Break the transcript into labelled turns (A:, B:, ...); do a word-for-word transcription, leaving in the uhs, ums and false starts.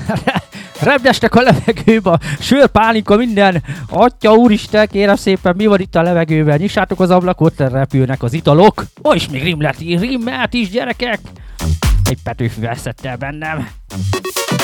A: Repdestek a levegőbe, sör, pálinka, minden. Atya úristen, kérem szépen, mi van itt a levegőben? Nyissátok az ablakot, repülnek az italok. Ó, és még rimlet, rimmelt is, gyerekek. Egy petőfű veszett el bennem.